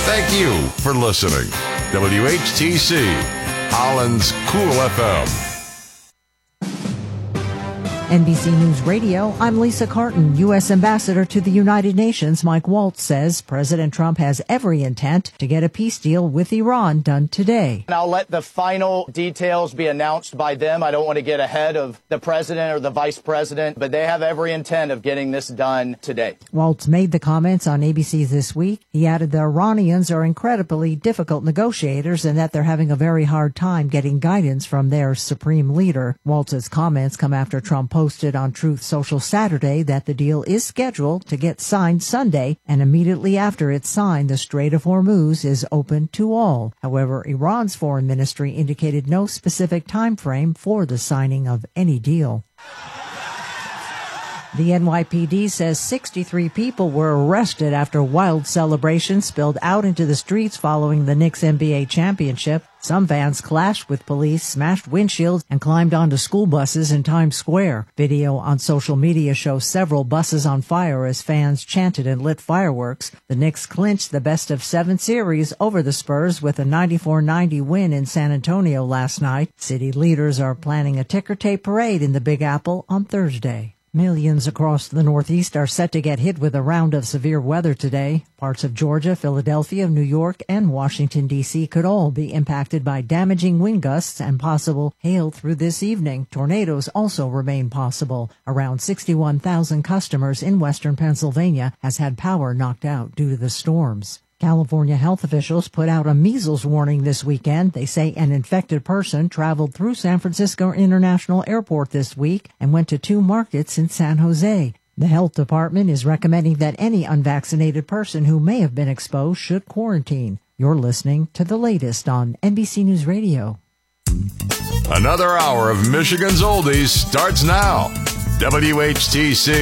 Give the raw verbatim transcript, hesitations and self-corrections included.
Thank you for listening. W H T C, Holland's Cool F M. N B C News Radio, I'm Lisa Carton. U S Ambassador to the United Nations Mike Waltz says President Trump has every intent to get a peace deal with Iran done today. And I'll let the final details be announced by them. I don't want to get ahead of the president or the vice president, but they have every intent of getting this done today. Waltz made the comments on A B C This Week. He added the Iranians are incredibly difficult negotiators and that they're having a very hard time getting guidance from their supreme leader. Waltz's comments come after Trump posted on Truth Social Saturday that the deal is scheduled to get signed Sunday, and immediately after it's signed, the Strait of Hormuz is open to all. However, Iran's foreign ministry indicated no specific time frame for the signing of any deal. The N Y P D says sixty-three people were arrested after wild celebrations spilled out into the streets following the Knicks N B A championship. Some vans clashed with police, smashed windshields, and climbed onto school buses in Times Square. Video on social media shows several buses on fire as fans chanted and lit fireworks. The Knicks clinched the best of seven series over the Spurs with a ninety-four ninety win in San Antonio last night. City leaders are planning a ticker tape parade in the Big Apple on Thursday. Millions across the Northeast are set to get hit with a round of severe weather today. Parts of Georgia, Philadelphia, New York, and Washington, D C could all be impacted by damaging wind gusts and possible hail through this evening. Tornadoes also remain possible. Around sixty-one thousand customers in western Pennsylvania has had power knocked out due to the storms. California health officials put out a measles warning this weekend. They say an infected person traveled through San Francisco International Airport this week and went to two markets in San Jose. The health department is recommending that any unvaccinated person who may have been exposed should quarantine. You're listening to the latest on N B C News Radio. Another hour of Michigan's Oldies starts now. W H T C.